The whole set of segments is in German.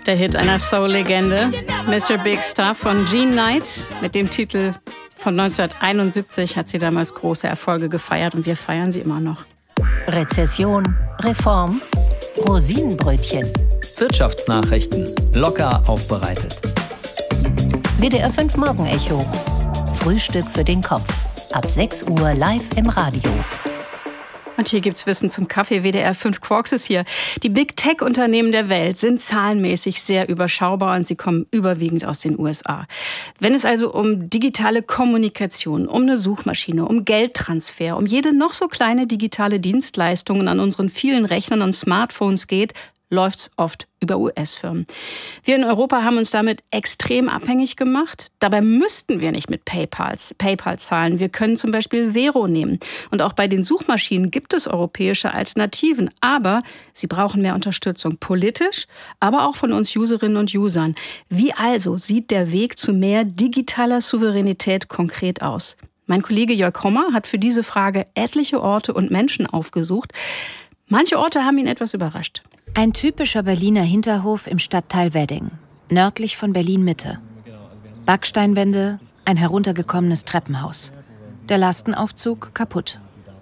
Der Hit einer Soul-Legende, Mr. Big Stuff von Jean Knight. Mit dem Titel von 1971 hat sie damals große Erfolge gefeiert und wir feiern sie immer noch. Rezession, Reform, Rosinenbrötchen. Wirtschaftsnachrichten, locker aufbereitet. WDR 5 Morgenecho. Frühstück für den Kopf. Ab 6 Uhr live im Radio. Und hier gibt's Wissen zum Kaffee. WDR 5 Quarks ist hier. Die Big Tech-Unternehmen der Welt sind zahlenmäßig sehr überschaubar und sie kommen überwiegend aus den USA. Wenn es also um digitale Kommunikation, um eine Suchmaschine, um Geldtransfer, um jede noch so kleine digitale Dienstleistung an unseren vielen Rechnern und Smartphones geht, läuft's oft über US-Firmen. Wir in Europa haben uns damit extrem abhängig gemacht. Dabei müssten wir nicht mit PayPal zahlen. Wir können zum Beispiel Vero nehmen. Und auch bei den Suchmaschinen gibt es europäische Alternativen. Aber sie brauchen mehr Unterstützung, politisch, aber auch von uns Userinnen und Usern. Wie also sieht der Weg zu mehr digitaler Souveränität konkret aus? Mein Kollege Jörg Hommer hat für diese Frage etliche Orte und Menschen aufgesucht. Manche Orte haben ihn etwas überrascht. Ein typischer Berliner Hinterhof im Stadtteil Wedding, nördlich von Berlin-Mitte. Backsteinwände, ein heruntergekommenes Treppenhaus. Der Lastenaufzug kaputt.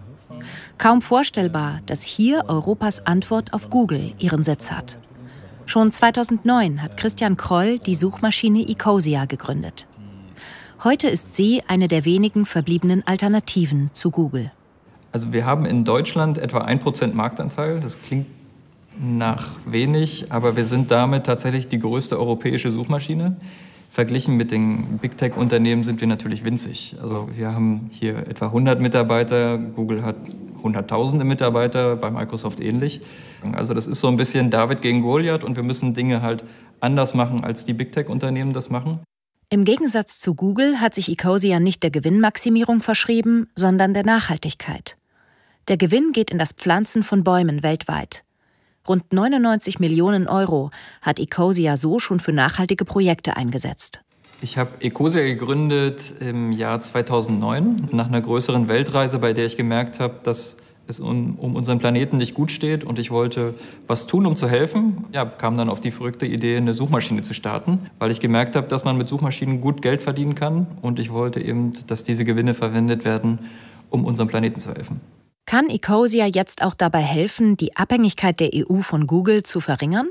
Kaum vorstellbar, dass hier Europas Antwort auf Google ihren Sitz hat. Schon 2009 hat Christian Kroll die Suchmaschine Ecosia gegründet. Heute ist sie eine der wenigen verbliebenen Alternativen zu Google. Also wir haben in Deutschland etwa 1% Marktanteil. Das klingt nach wenig, aber wir sind damit tatsächlich die größte europäische Suchmaschine. Verglichen mit den Big Tech-Unternehmen sind wir natürlich winzig. Also wir haben hier etwa 100 Mitarbeiter, Google hat hunderttausende Mitarbeiter, bei Microsoft ähnlich. Also das ist so ein bisschen David gegen Goliath und wir müssen Dinge halt anders machen, als die Big Tech-Unternehmen das machen. Im Gegensatz zu Google hat sich Ecosia nicht der Gewinnmaximierung verschrieben, sondern der Nachhaltigkeit. Der Gewinn geht in das Pflanzen von Bäumen weltweit. Rund 99 Millionen Euro hat Ecosia so schon für nachhaltige Projekte eingesetzt. Ich habe Ecosia gegründet im Jahr 2009, nach einer größeren Weltreise, bei der ich gemerkt habe, dass es um unseren Planeten nicht gut steht und ich wollte was tun, um zu helfen. Ja, kam dann auf die verrückte Idee, eine Suchmaschine zu starten, weil ich gemerkt habe, dass man mit Suchmaschinen gut Geld verdienen kann und ich wollte eben, dass diese Gewinne verwendet werden, um unserem Planeten zu helfen. Kann Ecosia jetzt auch dabei helfen, die Abhängigkeit der EU von Google zu verringern?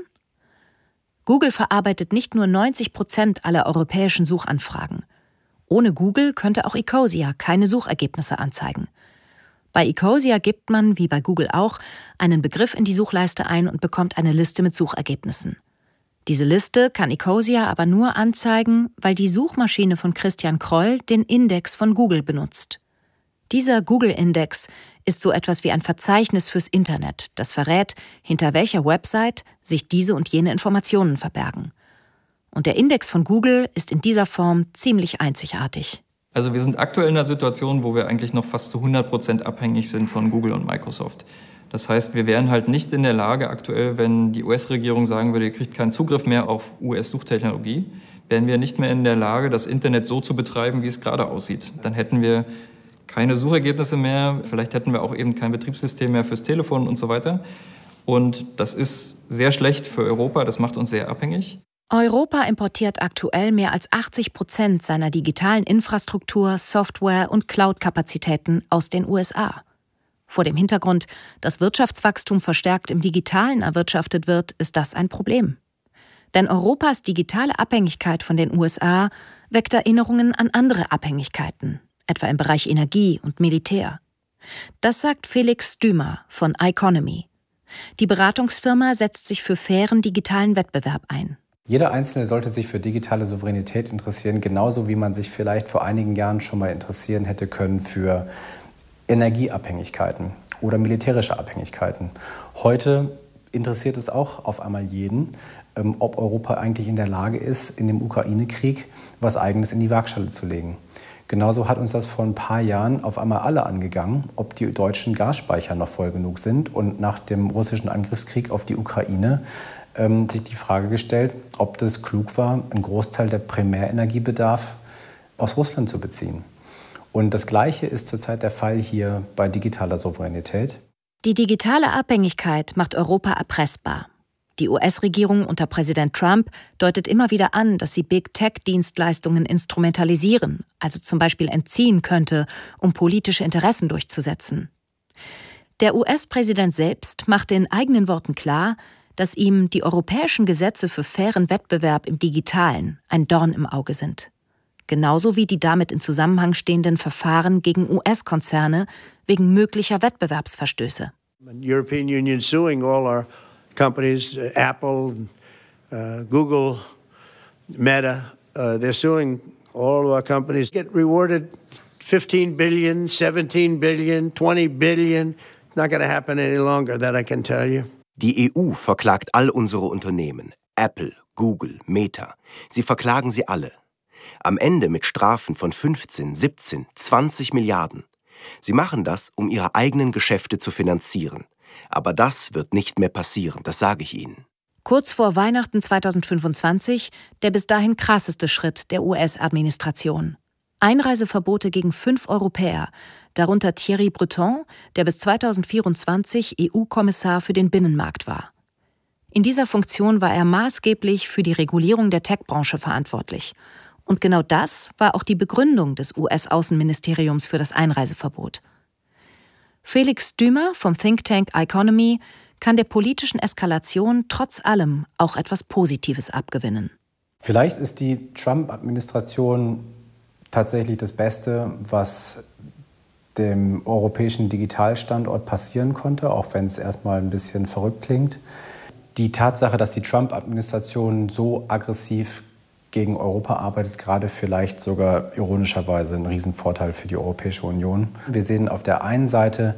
Google verarbeitet nicht nur 90% aller europäischen Suchanfragen. Ohne Google könnte auch Ecosia keine Suchergebnisse anzeigen. Bei Ecosia gibt man, wie bei Google auch, einen Begriff in die Suchleiste ein und bekommt eine Liste mit Suchergebnissen. Diese Liste kann Ecosia aber nur anzeigen, weil die Suchmaschine von Christian Kroll den Index von Google benutzt. Dieser Google-Index ist so etwas wie ein Verzeichnis fürs Internet, das verrät, hinter welcher Website sich diese und jene Informationen verbergen. Und der Index von Google ist in dieser Form ziemlich einzigartig. Also wir sind aktuell in einer Situation, wo wir eigentlich noch fast zu 100% abhängig sind von Google und Microsoft. Das heißt, wir wären halt nicht in der Lage aktuell, wenn die US-Regierung sagen würde, ihr kriegt keinen Zugriff mehr auf US-Suchtechnologie, wären wir nicht mehr in der Lage, das Internet so zu betreiben, wie es gerade aussieht. Dann hätten wir keine Suchergebnisse mehr, vielleicht hätten wir auch eben kein Betriebssystem mehr fürs Telefon und so weiter. Und das ist sehr schlecht für Europa, das macht uns sehr abhängig. Europa importiert aktuell mehr als 80% seiner digitalen Infrastruktur, Software und Cloud-Kapazitäten aus den USA. Vor dem Hintergrund, dass Wirtschaftswachstum verstärkt im Digitalen erwirtschaftet wird, ist das ein Problem. Denn Europas digitale Abhängigkeit von den USA weckt Erinnerungen an andere Abhängigkeiten, etwa im Bereich Energie und Militär. Das sagt Felix Stümer von iConomy. Die Beratungsfirma setzt sich für fairen digitalen Wettbewerb ein. Jeder Einzelne sollte sich für digitale Souveränität interessieren, genauso wie man sich vielleicht vor einigen Jahren schon mal interessieren hätte können für Energieabhängigkeiten oder militärische Abhängigkeiten. Heute interessiert es auch auf einmal jeden, ob Europa eigentlich in der Lage ist, in dem Ukraine-Krieg was Eigenes in die Waagschale zu legen. Genauso hat uns das vor ein paar Jahren auf einmal alle angegangen, ob die deutschen Gasspeicher noch voll genug sind und nach dem russischen Angriffskrieg auf die Ukraine sich die Frage gestellt, ob das klug war, einen Großteil der Primärenergiebedarf aus Russland zu beziehen. Und das Gleiche ist zurzeit der Fall hier bei digitaler Souveränität. Die digitale Abhängigkeit macht Europa erpressbar. Die US-Regierung unter Präsident Trump deutet immer wieder an, dass sie Big-Tech-Dienstleistungen instrumentalisieren, also zum Beispiel entziehen könnte, um politische Interessen durchzusetzen. Der US-Präsident selbst machte in eigenen Worten klar, dass ihm die europäischen Gesetze für fairen Wettbewerb im Digitalen ein Dorn im Auge sind. Genauso wie die damit in Zusammenhang stehenden Verfahren gegen US-Konzerne wegen möglicher Wettbewerbsverstöße. European Union suing all our companies, Apple, Google, Meta, they're suing all of our companies. Get rewarded 15 billion, 17 billion, 20 billion. It's not going to happen any longer, that I can tell you. Die EU verklagt all unsere Unternehmen. Apple, Google, Meta. Sie verklagen sie alle. Am Ende mit Strafen von 15, 17, 20 Milliarden. Sie machen das, um ihre eigenen Geschäfte zu finanzieren. Aber das wird nicht mehr passieren, das sage ich Ihnen. Kurz vor Weihnachten 2025 der bis dahin krasseste Schritt der US-Administration. Einreiseverbote gegen 5 Europäer, darunter Thierry Breton, der bis 2024 EU-Kommissar für den Binnenmarkt war. In dieser Funktion war er maßgeblich für die Regulierung der Tech-Branche verantwortlich. Und genau das war auch die Begründung des US-Außenministeriums für das Einreiseverbot. Felix Dümer vom Think Tank Economy kann der politischen Eskalation trotz allem auch etwas Positives abgewinnen. Vielleicht ist die Trump-Administration tatsächlich das Beste, was dem europäischen Digitalstandort passieren konnte, auch wenn es erstmal ein bisschen verrückt klingt. Die Tatsache, dass die Trump-Administration so aggressiv gegen Europa arbeitet, gerade vielleicht sogar ironischerweise ein Riesenvorteil für die Europäische Union. Wir sehen auf der einen Seite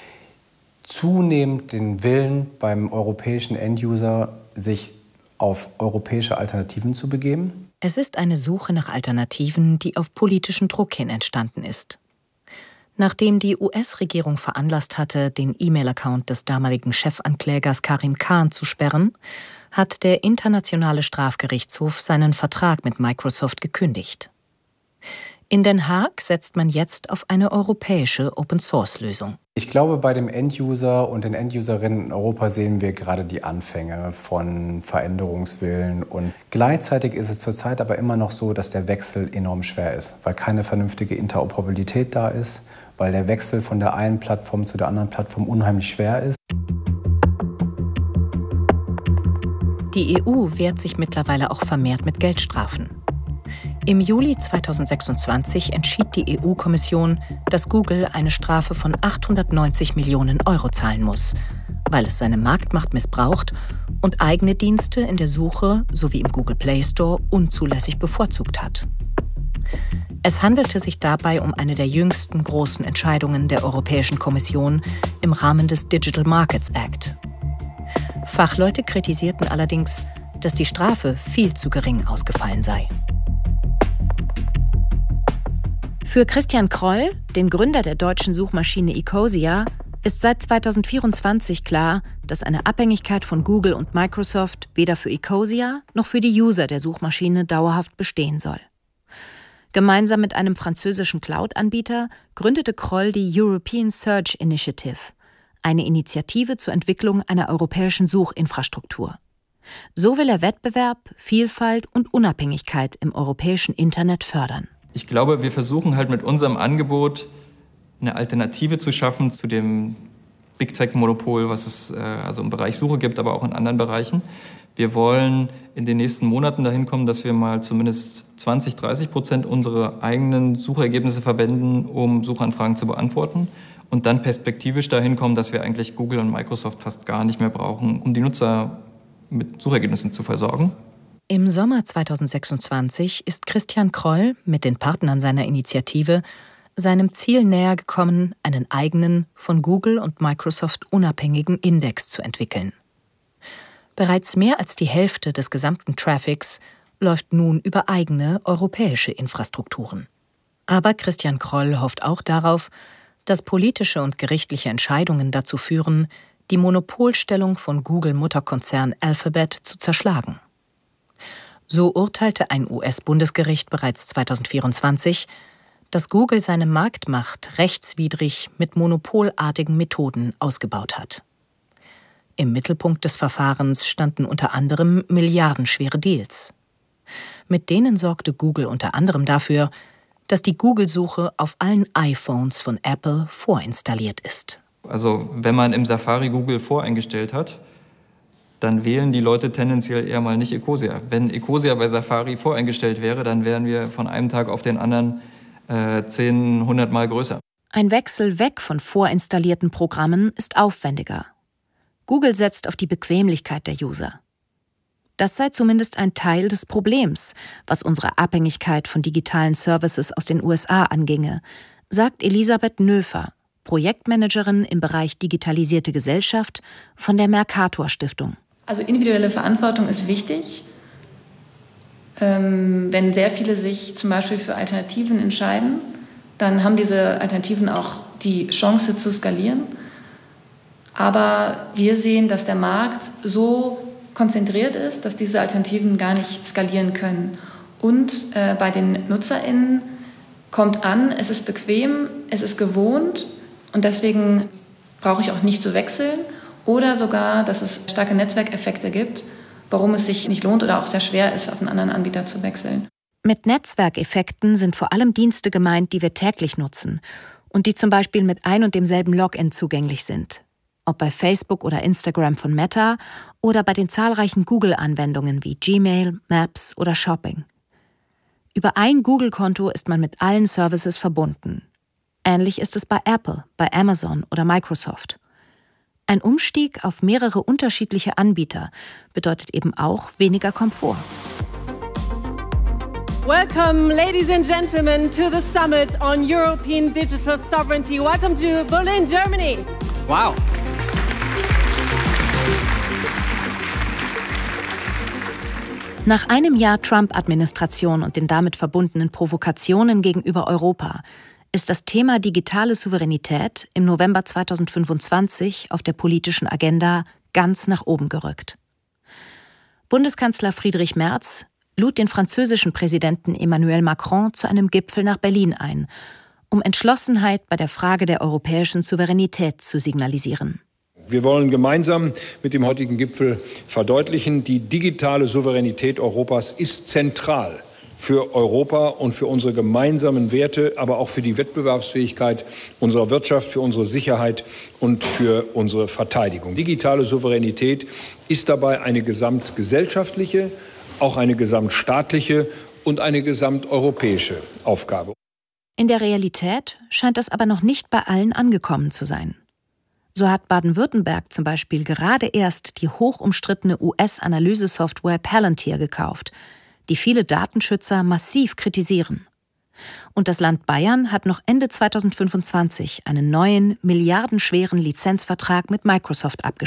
zunehmend den Willen beim europäischen Enduser, sich auf europäische Alternativen zu begeben. Es ist eine Suche nach Alternativen, die auf politischen Druck hin entstanden ist. Nachdem die US-Regierung veranlasst hatte, den E-Mail-Account des damaligen Chefanklägers Karim Khan zu sperren, hat der Internationale Strafgerichtshof seinen Vertrag mit Microsoft gekündigt. In Den Haag setzt man jetzt auf eine europäische Open-Source-Lösung. Ich glaube, bei dem Enduser und den Enduserinnen in Europa sehen wir gerade die Anfänge von Veränderungswillen. Und gleichzeitig ist es zurzeit aber immer noch so, dass der Wechsel enorm schwer ist, weil keine vernünftige Interoperabilität da ist, weil der Wechsel von der einen Plattform zu der anderen Plattform unheimlich schwer ist. Die EU wehrt sich mittlerweile auch vermehrt mit Geldstrafen. Im Juli 2026 entschied die EU-Kommission, dass Google eine Strafe von 890 Millionen Euro zahlen muss, weil es seine Marktmacht missbraucht und eigene Dienste in der Suche sowie im Google Play Store unzulässig bevorzugt hat. Es handelte sich dabei um eine der jüngsten großen Entscheidungen der Europäischen Kommission im Rahmen des Digital Markets Act. Fachleute kritisierten allerdings, dass die Strafe viel zu gering ausgefallen sei. Für Christian Kroll, den Gründer der deutschen Suchmaschine Ecosia, ist seit 2024 klar, dass eine Abhängigkeit von Google und Microsoft weder für Ecosia noch für die User der Suchmaschine dauerhaft bestehen soll. Gemeinsam mit einem französischen Cloud-Anbieter gründete Kroll die European Search Initiative, eine Initiative zur Entwicklung einer europäischen Suchinfrastruktur. So will er Wettbewerb, Vielfalt und Unabhängigkeit im europäischen Internet fördern. Ich glaube, wir versuchen halt mit unserem Angebot eine Alternative zu schaffen zu dem Big Tech-Monopol, was es also im Bereich Suche gibt, aber auch in anderen Bereichen. Wir wollen in den nächsten Monaten dahin kommen, dass wir mal zumindest 20-30% unserer eigenen Suchergebnisse verwenden, um Suchanfragen zu beantworten. Und dann perspektivisch dahin kommen, dass wir eigentlich Google und Microsoft fast gar nicht mehr brauchen, um die Nutzer mit Suchergebnissen zu versorgen. Im Sommer 2026 ist Christian Kroll mit den Partnern seiner Initiative seinem Ziel näher gekommen, einen eigenen, von Google und Microsoft unabhängigen Index zu entwickeln. Bereits mehr als die Hälfte des gesamten Traffics läuft nun über eigene europäische Infrastrukturen. Aber Christian Kroll hofft auch darauf, dass politische und gerichtliche Entscheidungen dazu führen, die Monopolstellung von Google-Mutterkonzern Alphabet zu zerschlagen. So urteilte ein US-Bundesgericht bereits 2024, dass Google seine Marktmacht rechtswidrig mit monopolartigen Methoden ausgebaut hat. Im Mittelpunkt des Verfahrens standen unter anderem milliardenschwere Deals. Mit denen sorgte Google unter anderem dafür, dass die Google-Suche auf allen iPhones von Apple vorinstalliert ist. Also wenn man im Safari Google voreingestellt hat, dann wählen die Leute tendenziell eher mal nicht Ecosia. Wenn Ecosia bei Safari voreingestellt wäre, dann wären wir von einem Tag auf den anderen 10, 100 Mal größer. Ein Wechsel weg von vorinstallierten Programmen ist aufwendiger. Google setzt auf die Bequemlichkeit der User. Das sei zumindest ein Teil des Problems, was unsere Abhängigkeit von digitalen Services aus den USA anginge, sagt Elisabeth Nöfer, Projektmanagerin im Bereich Digitalisierte Gesellschaft von der Mercator Stiftung. Also individuelle Verantwortung ist wichtig. Wenn sehr viele sich zum Beispiel für Alternativen entscheiden, dann haben diese Alternativen auch die Chance zu skalieren. Aber wir sehen, dass der Markt so konzentriert ist, dass diese Alternativen gar nicht skalieren können. Und bei den NutzerInnen kommt an, es ist bequem, es ist gewohnt und deswegen brauche ich auch nicht zu wechseln. Oder sogar, dass es starke Netzwerkeffekte gibt, warum es sich nicht lohnt oder auch sehr schwer ist, auf einen anderen Anbieter zu wechseln. Mit Netzwerkeffekten sind vor allem Dienste gemeint, die wir täglich nutzen und die zum Beispiel mit ein und demselben Login zugänglich sind. Ob bei Facebook oder Instagram von Meta oder bei den zahlreichen Google-Anwendungen wie Gmail, Maps oder Shopping. Über ein Google-Konto ist man mit allen Services verbunden. Ähnlich ist es bei Apple, bei Amazon oder Microsoft. Ein Umstieg auf mehrere unterschiedliche Anbieter bedeutet eben auch weniger Komfort. Welcome, ladies and gentlemen, to the summit on European digital sovereignty. Welcome to Berlin, Germany. Wow. Nach einem Jahr Trump-Administration und den damit verbundenen Provokationen gegenüber Europa ist das Thema digitale Souveränität im November 2025 auf der politischen Agenda ganz nach oben gerückt. Bundeskanzler Friedrich Merz lud den französischen Präsidenten Emmanuel Macron zu einem Gipfel nach Berlin ein, um Entschlossenheit bei der Frage der europäischen Souveränität zu signalisieren. Wir wollen gemeinsam mit dem heutigen Gipfel verdeutlichen, die digitale Souveränität Europas ist zentral für Europa und für unsere gemeinsamen Werte, aber auch für die Wettbewerbsfähigkeit unserer Wirtschaft, für unsere Sicherheit und für unsere Verteidigung. Digitale Souveränität ist dabei eine gesamtgesellschaftliche, auch eine gesamtstaatliche und eine gesamteuropäische Aufgabe. In der Realität scheint das aber noch nicht bei allen angekommen zu sein. So hat Baden-Württemberg zum Beispiel gerade erst die hochumstrittene US-Analysesoftware Palantir gekauft, die viele Datenschützer massiv kritisieren. Und das Land Bayern hat noch Ende 2025 einen neuen, milliardenschweren Lizenzvertrag mit Microsoft abgeschlossen.